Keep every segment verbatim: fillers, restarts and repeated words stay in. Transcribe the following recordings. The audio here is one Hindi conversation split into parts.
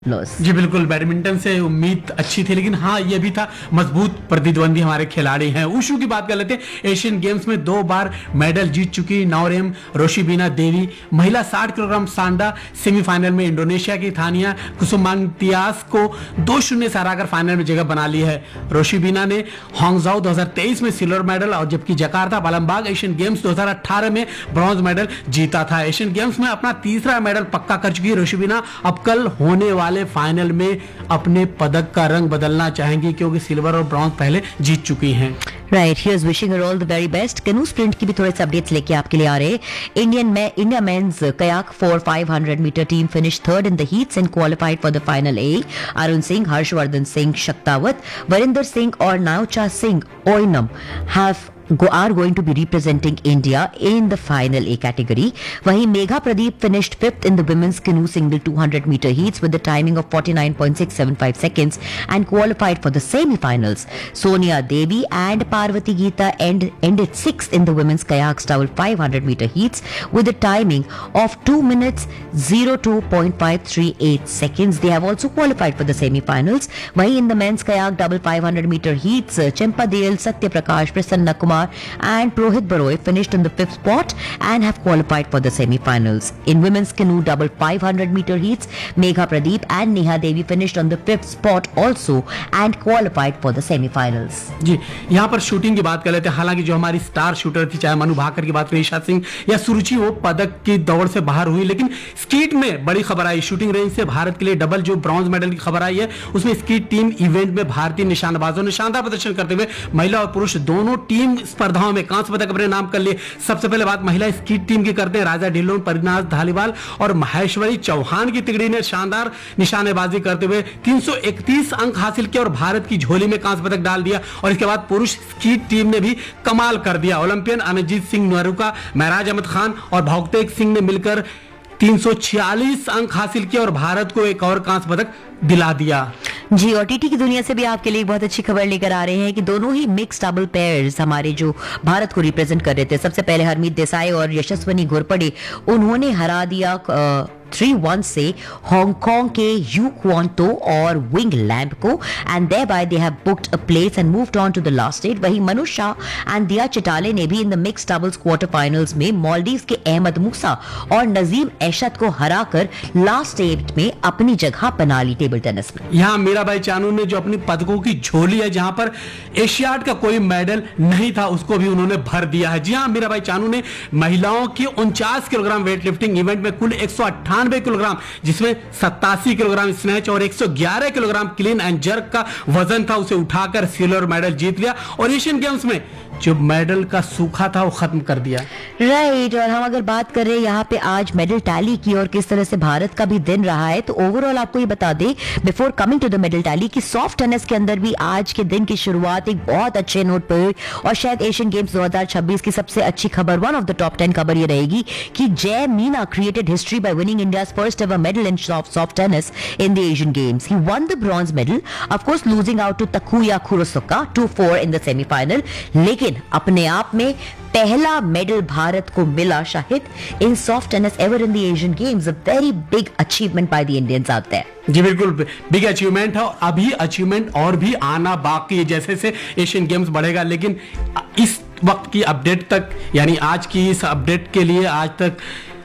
जी बिल्कुल, बैडमिंटन से उम्मीद अच्छी थी, लेकिन हाँ ये भी था मजबूत प्रतिद्वंदी हमारे खिलाड़ी हैं। उशू की बात कर लेते हैं। एशियन गेम्स में दो बार मेडल जीत चुकी नौरेम रोशिबिना देवी महिला साठ किलोग्राम सांडा सेमीफाइनल में इंडोनेशिया की थानिया कुसुमांतियास को दो शून्य से हराकर फाइनल में जगह बना ली है। रोशिबिना ने हांगझाओ दो हज़ार तेईस में सिल्वर मेडल और जबकि जकार्ता बालमबाग एशियन गेम्स दो हज़ार अठारह में ब्रॉन्ज मेडल जीता था। एशियन गेम्स में अपना तीसरा मेडल पक्का कर चुकी रोशिबिना अब कल होने वाले फाइनल में अपने पदक का रंग बदलना चाहेंगी, क्योंकि सिल्वर और ब्रॉन्ज पहले जीत चुकी हैं। Right, here's wishing her all the very best. Keanu sprint की भी थोड़े से अपडेट्स लेके आपके लिए आ रहे हैं। इंडियन में India mains kayak for five hundred metre team finish third in the heats and qualified for the final ए। अरुण सिंह, हर्षवर्धन सिंह शक्तावत, वरिंदर सिंह और नाउचा Singh Oinam have Go, are going to be representing India in the final A category. Wahi Megha Pradeep finished fifth in the women's canoe single two hundred meter heats with the timing of forty-nine point six seven five seconds and qualified for the semi-finals. Sonia Devi and Parvati Geeta end, ended sixth in the women's kayak double five hundred meter heats with the timing of two minutes zero two point five three eight seconds. They have also qualified for the semi-finals. Wahi in the men's kayak double five hundred meter heats, Chempadel, Satya Prakash, Prasanna Kumar and Prohit Baroy finished in the fifth spot and have qualified for the semi-finals. In women's canoe double five hundred meter heats, Megha Pradeep and Neha Devi finished on the fifth spot also and qualified for the semi-finals. जी यहाँ पर शूटिंग की बात कर लेते हैं। हालांकि जो हमारी स्टार शूटर थी, चाहे मनु भाकर की बात करें, ईशा सिंह या सुरुचि, वो पदक की दौड़ से बाहर हुई, लेकिन स्कीट में बड़ी खबर आई। शूटिंग रेंज से भारत के लिए डबल जो ब्रॉन्ज मेडल की खबर आई है, उसमें स्कीट टीम इवेंट में भारतीय निशानेबाजों ने शानदार प्रदर्शन करते हुए महिला और पुरुष दोनों टीम स्पर्धाओं में कांस्य पदक अपने नाम कर लिए। सबसे पहले बात महिला स्कीट टीम की करते हैं। राजा ढिल्लों, परिनाज धालीवाल और महेश्वरी चौहान की तिगड़ी ने शानदार निशानेबाजी करते हुए तीन सौ इकतीस अंक हासिल किए और भारत की झोली में कांस्य पदक डाल दिया। और इसके बाद पुरुष स्कीट टीम ने भी कमाल कर दिया। ओलंपियन अनजीत सिंह नरूका, महराज अहमद खान और भौगतेक सिंह ने मिलकर तीन सौ छियालीस अंक हासिल किए और भारत को एक और कांस्य पदक दिला दिया। जी, और टीटी की दुनिया से भी आपके लिए एक बहुत अच्छी खबर लेकर आ रहे हैं कि दोनों ही मिक्स डबल पेयर्स हमारे जो भारत को रिप्रेजेंट कर रहे थे, सबसे पहले हरमीत देसाई और यशस्वनी घोरपड़े, उन्होंने हरा दिया थ्री वन से हांगकांग के यू क्वान तो और विंग लैम्प को and thereby they have booked a place and moved on to the last stage. वही मनु शाह एंड दिया चिटाले ने भी in the mix doubles quarter finals में मालदीव्स के अहमद मूसा और नजीम एशद को हराकर लास्ट स्टेज में अपनी जगह बना ली टेबल टेनिस में। यहाँ मीराबाई चानू ने जो अपनी पदकों की झोली है, जहां पर एशियाड का कोई मेडल नहीं था, उसको भी उन्होंने भर दिया है। जी हाँ, मीराबाई चानू ने महिलाओं की उनचास किलोग्राम वेट लिफ्टिंग इवेंट में कुल एक सौ अट्ठानवे किलोग्राम, जिसमें सत्तासी किलोग्राम स्नैच और एक सौ ग्यारह किलोग्राम क्लीन एंड जर्क का वजन था, उसे उठाकर सिल्वर मेडल जीत लिया और एशियन गेम्स में जो मेडल का सूखा था वो खत्म कर दिया। राइट, और हम अगर बात कर रहे हैं यहाँ पे आज मेडल टैली की और किस तरह से भारत का भी दिन रहा है, तो ओवरऑल आपको ये बता दें before coming to the medal tally कि सॉफ्ट टेनिस के अंदर भी आज के दिन की शुरुआत एक बहुत अच्छे नोट पर हुई और शायद एशियन गेम्स दो हज़ार छब्बीस की सबसे अच्छी खबर, one of the top ten खबर ये रहेगी कि जय Meena created history by winning India's first ever medal in soft tennis in the Asian games. He one the bronze medal, of course losing out to तकुया कुरोसका to four in the semifinal, लेकिन अपने आप में पहला मेडल भारत को मिला शाहिद इन soft tennis ever in the Asian games. A very big achievement by the Indians out there. जी बिल्कुल, बिग अचीवमेंट है। अभी अचीवमेंट और भी आना बाकी है जैसे से एशियन गेम्स बढ़ेगा, लेकिन इस वक्त की अपडेट तक, यानी आज की इस अपडेट के लिए आज तक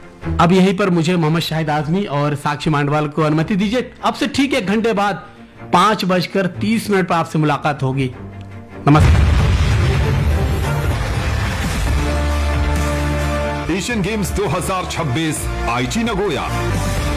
अब यहीं पर मुझे मोहम्मद शाहिद आजमी और साक्षी मांडवाल को अनुमति दीजिए। अब से ठीक एक घंटे बाद पांच बजकर तीस मिनट पर आपसे मुलाकात होगी। नमस्कार। एशियन गेम्स दो हज़ार छब्बीस आईची नगोया।